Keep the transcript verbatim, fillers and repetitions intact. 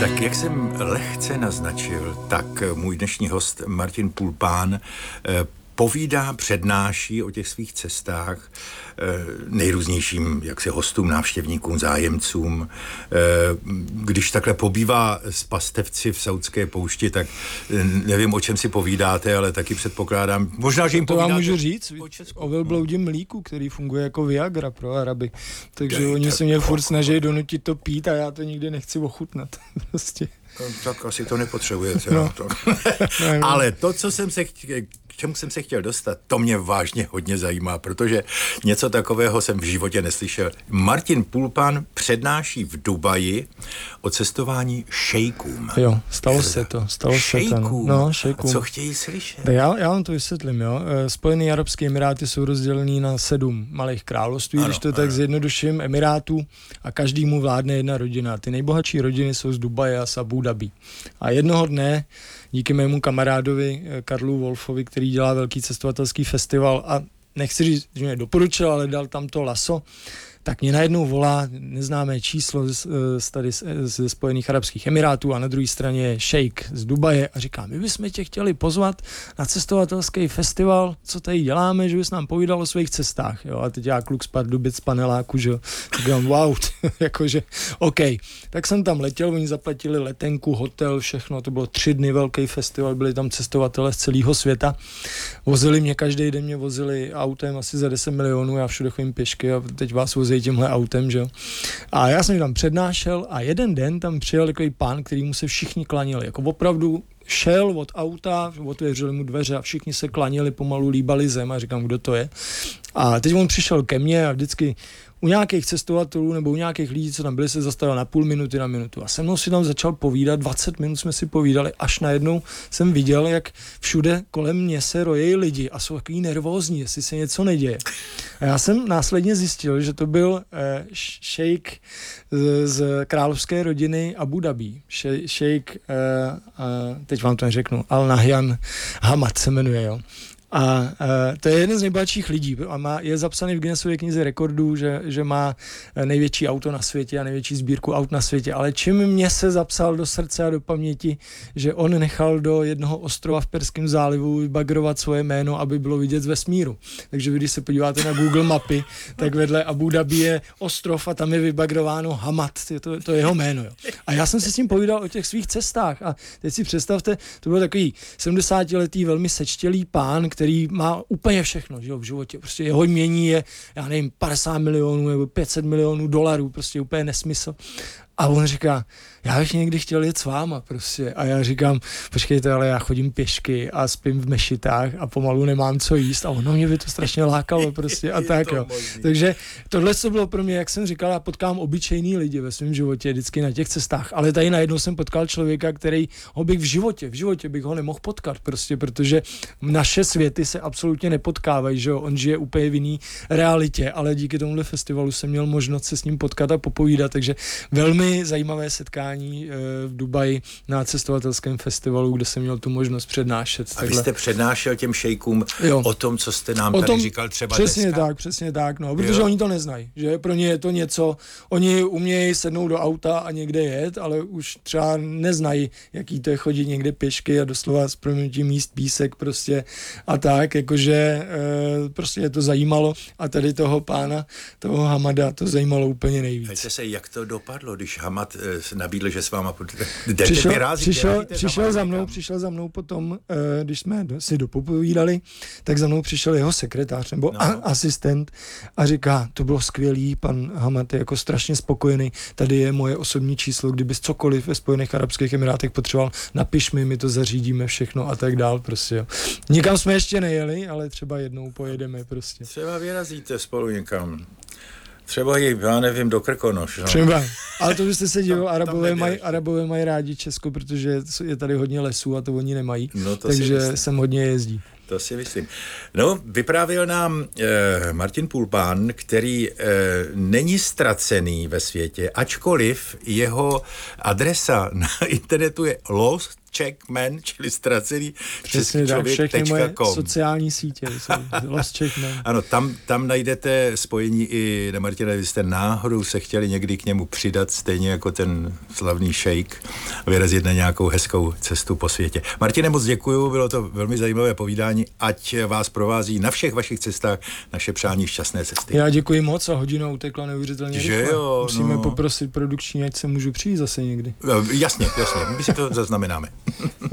Tak jak jsem lehce naznačil, tak můj dnešní host Martin Pulpán povídá, přednáší o těch svých cestách nejrůznějším jaksi hostům, návštěvníkům, zájemcům. Když takhle pobývá s pastevci v Saudské poušti, tak nevím, o čem si povídáte, ale taky předpokládám, možná, že jim to povídáte... To vám můžu říct, o velbloudím mlíku, který funguje jako Viagra pro Araby. Takže Dej, oni se mě furt snaží donutit to pít a já to nikdy nechci ochutnat. Prostě. Tak asi to nepotřebujete. No. To. Ale to, co jsem se chtěl, k čemu jsem se chtěl dostat, to mě vážně hodně zajímá, protože něco takového jsem v životě neslyšel. Martin Pulpán přednáší v Dubaji o cestování šejkům. Jo, stalo se to. Stalo šejkům? Se to. No, šejkům. A co chtějí slyšet? Já, já vám to vysvětlím, jo. Spojené arabské emiráty jsou rozdělený na sedm malých království, ano, když to ano. tak zjednoduším, emirátů, a každému vládne jedna rodina. Ty nejbohatší rodiny jsou z Dubaje a z Abu Dhabi. A jednoho dne díky mému kamarádovi Karlu Wolfovi, který dělá velký cestovatelský festival a nechci říct, že mě doporučil, ale dal tam to laso, tak mě najednou volá neznámé číslo z, z tady ze Spojených arabských emirátů a na druhé straně je šejk z Dubaje a říká, my bychom tě chtěli pozvat na cestovatelský festival, co tady děláme, že bys nám povídal o svých cestách, jo, a teď já kluk z Pardubic z paneláku, že jo, říkám, wow, jakože, OK, tak jsem tam letěl, oni zaplatili letenku, hotel, všechno, to bylo tři dny velký festival, byli tam cestovatelé z celého světa, vozili mě, každý den mě vozili autem asi za deset milionů, já všude chodím pěšky a teď vás vozí tímhle autem, že jo. A já jsem tam přednášel a jeden den tam přijel takový pán, který mu se všichni klanili. Jako opravdu šel od auta, otevřeli mu dveře a všichni se klanili, pomalu líbali zem a říkám, kdo to je. A teď on přišel ke mně a vždycky u nějakých cestovatelů nebo u nějakých lidí, co tam byli, se zastavil na půl minuty, na minutu. A se mnou si tam začal povídat, dvacet minut jsme si povídali, až najednou jsem viděl, jak všude kolem mě se rojejí lidi a jsou takový nervózní, jestli se něco neděje. A já jsem následně zjistil, že to byl eh, šejk z, z královské rodiny Abu Dhabi. Še, šejk, eh, eh, teď vám to neřeknu, Al Nahyan Hamad se jmenuje, jo. A uh, to je jeden z nejbohatších lidí a má, je zapsaný v Guinnessově knize rekordů, že, že má největší auto na světě a největší sbírku aut na světě, ale čím mě se zapsal do srdce a do paměti, že on nechal do jednoho ostrova v Perském zálivu vybagrovat svoje jméno, aby bylo vidět z vesmíru. Takže vy, když se podíváte na Google mapy, tak vedle Abu Dhabi je ostrov a tam je vybagrováno Hamad, je to, to je jeho jméno. Jo. A já jsem se s ním povídal o těch svých cestách a teď si představte, to byl takový sedmdesátiletý velmi sečtělý pán, který má úplně všechno, že jo, v životě. Prostě jeho jmění je, já nevím, padesát milionů nebo pět set milionů dolarů, prostě úplně nesmysl. A on říká, já bych někdy chtěl jet s váma prostě. A já říkám, počkejte, ale já chodím pěšky a spím v mešitách a pomalu nemám co jíst. A ono mě by to strašně lákalo prostě a tak, jo. Možný. Takže tohle to bylo pro mě, jak jsem říkal, já potkám obyčejný lidi ve svém životě vždycky na těch cestách. Ale tady najednou jsem potkal člověka, který ho bych v životě, v životě bych ho nemohl potkat prostě, protože naše světy se absolutně nepotkávají, že jo. On žije úplně v jiný realitě, ale díky tomuhle festivalu jsem měl možnost se s ním potkat a popovídat, takže velmi zajímavé setkání v Dubaji na cestovatelském festivalu, kde jsem měl tu možnost přednášet. A vy jste přednášel těm šejkům jo. o tom, co jste nám o tady tom, říkal třeba přesně dneska? tak, přesně tak, no, protože jo. oni to neznají, že pro ně je to něco, oni umějí sednout do auta a někde jet, ale už třeba neznají, jaký to je chodit někde pěšky a doslova s proměnutím míst písek prostě a tak, jakože e, prostě je to zajímalo a tady toho pána, toho Hamada to zajímalo úplně nejvíc. Víte se, jak to dopadlo, když Hamad se nabídl, že s váma jdete přišel, pirází, přišel, přišel za mnou, přišel za mnou potom, když jsme si dopovídali, tak za mnou přišel jeho sekretář nebo no. a, asistent a říká, to bylo skvělý, pan Hamad je jako strašně spokojený, tady je moje osobní číslo, kdybys cokoliv ve Spojených arabských emirátech potřeboval, napiš mi, my to zařídíme všechno a tak dál prostě. Jo. Nikam jsme ještě nejeli, ale třeba jednou pojedeme prostě. Třeba vyrazíte spolu někam. Třeba i, já nevím, do Krkonoš. No. Třeba, ale to byste se divil, Arabové mají Arabové mají rádi Česko, protože je tady hodně lesů a to oni nemají, no to takže sem hodně jezdí. To si myslím. No, vyprávěl nám eh, Martin Pulpán, který eh, není ztracený ve světě, ačkoliv jeho adresa na internetu je lost Czech Man, čili ztracený Přesně tak, všechny moje sociální sítě jsou Lost Czech Man. Ano, tam, tam najdete spojení i na Martina, vy jste náhodou se chtěli někdy k němu přidat, stejně jako ten slavný šejk, vyrazit na nějakou hezkou cestu po světě. Martine, moc děkuju, bylo to velmi zajímavé povídání, ať vás provází na všech vašich cestách naše přání šťastné cesty. Já děkuji moc a hodina utekla neuvěřitelně že rychle. Jo, Musíme no. poprosit produkční, ať se můžu přijít zase někdy. Jasně, jasně, my si to zaznamenáme.